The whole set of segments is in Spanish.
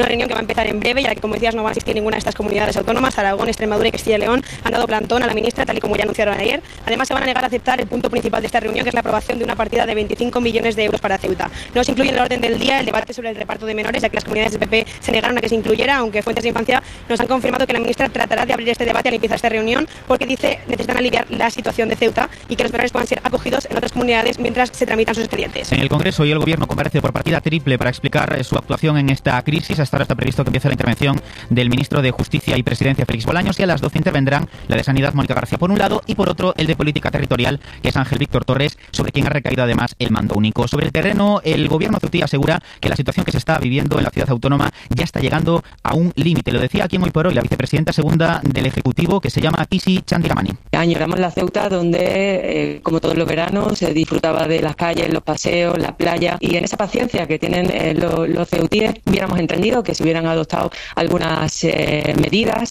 Una reunión que va a empezar en breve, ya que, como decías, no va a asistir ninguna de estas comunidades autónomas. Aragón, Extremadura y Castilla y León han dado plantón a la ministra, tal y como ya anunciaron ayer. Además, se van a negar a aceptar el punto principal de esta reunión, que es la aprobación de una partida de 25 millones de euros para Ceuta. No se incluye en el orden del día el debate sobre el reparto de menores, ya que las comunidades del PP se negaron a que se incluyera, aunque fuentes de infancia nos han confirmado que la ministra tratará de abrir este debate al empezar esta reunión, porque dice necesitan aliviar la situación de Ceuta y que los menores puedan ser acogidos en otras comunidades mientras se tramitan sus expedientes. En el Congreso y el Gobierno comparece por partida triple para explicar su actuación en esta crisis. Hasta ahora está previsto que empiece la intervención del ministro de Justicia y Presidencia, Félix Bolaños, y a las 12 intervendrán la de Sanidad, Mónica García, por un lado, y por otro, el de Política Territorial, que es Ángel Víctor Torres, sobre quien ha recaído además el mando único. Sobre el terreno, el Gobierno ceutí asegura que la situación que se está viviendo en la ciudad autónoma ya está llegando a un límite. Lo decía aquí en Hoy por Hoy la vicepresidenta segunda del Ejecutivo, que se llama Kisi Chandiramani. Añoramos la Ceuta donde, como todos los veranos, se disfrutaba de las calles, los paseos, la playa, y en esa paciencia que tienen los ceutíes hubiéramos entendido que se hubieran adoptado algunas medidas,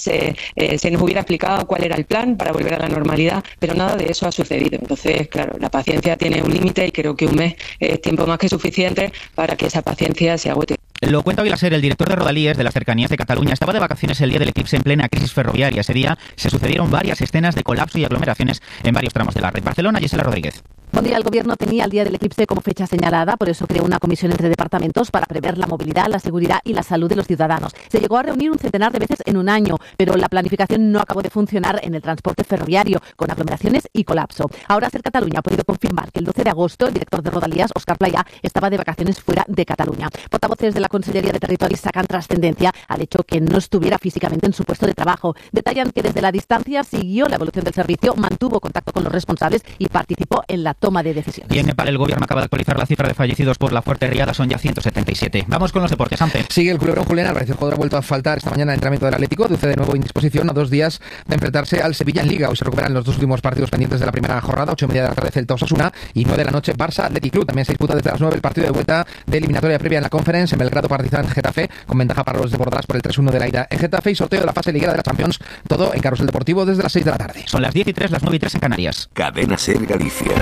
se nos hubiera explicado cuál era el plan para volver a la normalidad, pero nada de eso ha sucedido. Entonces, claro, la paciencia tiene un límite y creo que un mes es tiempo más que suficiente para que esa paciencia se agote. Lo cuenta hoy la SER. El director de Rodalíes de las cercanías de Cataluña estaba de vacaciones el día del eclipse en plena crisis ferroviaria. Ese día se sucedieron varias escenas de colapso y aglomeraciones en varios tramos de la red. Barcelona, Gisela Rodríguez. Buen día. El Gobierno tenía el día del eclipse como fecha señalada, por eso creó una comisión entre departamentos para prever la movilidad, la seguridad y la salud de los ciudadanos. Se llegó a reunir un centenar de veces en un año, pero la planificación no acabó de funcionar en el transporte ferroviario, con aglomeraciones y colapso. Ahora SER Cataluña ha podido confirmar que el 12 de agosto el director de Rodalías, Óscar Playa, estaba de vacaciones fuera de Cataluña. Portavoces de la Consellería de Territori sacan trascendencia al hecho que no estuviera físicamente en su puesto de trabajo. Detallan que desde la distancia siguió la evolución del servicio, mantuvo contacto con los responsables y participó en la toma de decisiones. Y en Nepal el Gobierno acaba de actualizar la cifra de fallecidos por la fuerte riada, son ya 177. Vamos con los deportes, Ante. Sigue el culebrón Julián Álvarez. El jugador ha vuelto a faltar esta mañana en el entrenamiento del Atlético. Duce de nuevo indisposición a 2 días de enfrentarse al Sevilla en Liga. Hoy se recuperan los 2 últimos partidos pendientes de la primera jornada, 8:30 de la tarde Celta Osasuna y 9 de la noche Barça Athletic Club. También se disputa desde las 9 el partido de vuelta de eliminatoria previa en la Conference en Belgrado Partizan Getafe, con ventaja para los de Bordalás por el 3-1 de la ida en Getafe, y sorteo de la fase liguera de la Champions, todo en Carrusel Deportivo desde las 6 de la tarde. Son las 10:03, las 9:03 en Canarias. Cadena SER Galicia.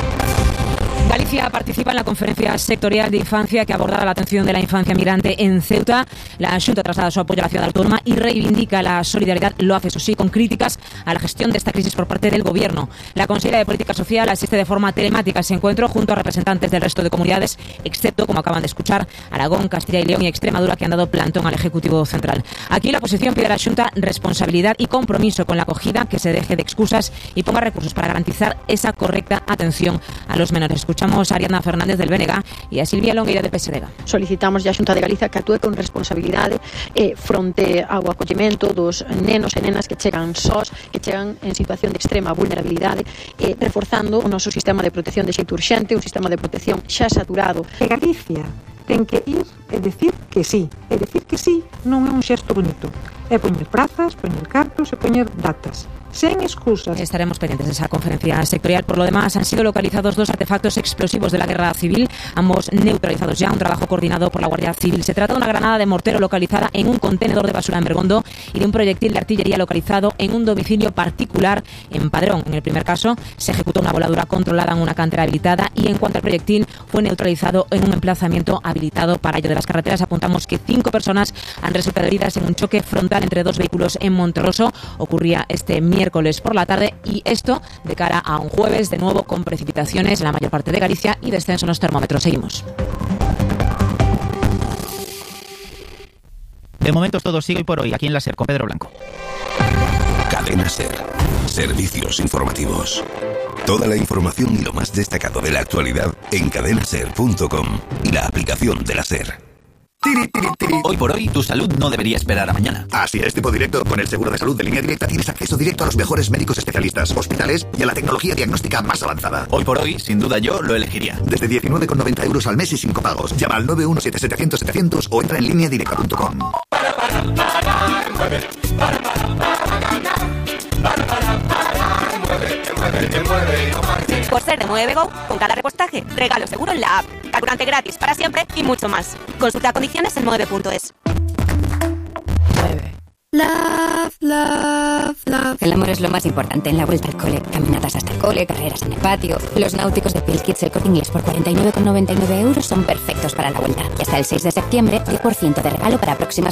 Galicia participa en la conferencia sectorial de infancia que abordará la atención de la infancia migrante en Ceuta. La Xunta traslada su apoyo a la ciudad autónoma y reivindica la solidaridad. Lo hace, eso sí, con críticas a la gestión de esta crisis por parte del Gobierno. La consejera de Política Social asiste de forma telemática a ese encuentro junto a representantes del resto de comunidades, excepto, como acaban de escuchar, Aragón, Castilla y León y Extremadura, que han dado plantón al Ejecutivo Central. Aquí la oposición pide a la Xunta responsabilidad y compromiso con la acogida, que se deje de excusas y ponga recursos para garantizar esa correcta atención a los menores. Escuchamos a Ariadna Fernández del BNG e a Silvia Longueira de PSDG. Solicitamos a Xunta de Galicia que actúe con responsabilidade fronte ao acollemento dos nenos e nenas que chegan sós, que chegan en situación de extrema vulnerabilidade, reforzando o noso sistema de protección de xeito urxente, un sistema de protección xa saturado. Galicia ten que ir e decir que sí. E decir que sí non é un xesto bonito. É poñer prazas, poñer cartos e poñer datas. Sin excusas. Estaremos pendientes de esa conferencia sectorial. Por lo demás, han sido localizados 2 artefactos explosivos de la guerra civil, ambos neutralizados ya, un trabajo coordinado por la Guardia Civil. Se trata de una granada de mortero localizada en un contenedor de basura en Bergondo y de un proyectil de artillería localizado en un domicilio particular en Padrón. En el primer caso, se ejecutó una voladura controlada en una cantera habilitada y en cuanto al proyectil, fue neutralizado en un emplazamiento habilitado para ello. De las carreteras apuntamos que 5 personas han resultado heridas en un choque frontal entre 2 vehículos en Monterroso. Ocurría este miércoles por la tarde, y esto de cara a un jueves de nuevo con precipitaciones en la mayor parte de Galicia y descenso en los termómetros. Seguimos. De momento es todo. Sigue Hoy por Hoy aquí en la SER con Pedro Blanco. Cadena SER. Servicios informativos. Toda la información y lo más destacado de la actualidad en cadenaser.com y la aplicación de la SER. Hoy por hoy, tu salud no debería esperar a mañana. Así es, tipo directo. Con el seguro de salud de Línea Directa tienes acceso directo a los mejores médicos especialistas, hospitales y a la tecnología diagnóstica más avanzada. Hoy por hoy, sin duda yo lo elegiría. Desde 19,90 euros al mes y sin copagos. Llama al 917-700-700 o entra en lineadirecta.com. Por ser de 9Go, con cada repostaje, regalo seguro en la app, carburante gratis para siempre y mucho más. Consulta condiciones en 9.es. Love, love, El amor es lo más importante en la vuelta al cole. Caminatas hasta el cole, carreras en el patio. Los náuticos de Pill Kids El Corte Inglés por 49,99 € son perfectos para la vuelta. Y hasta el 6 de septiembre, 10% de regalo para próximas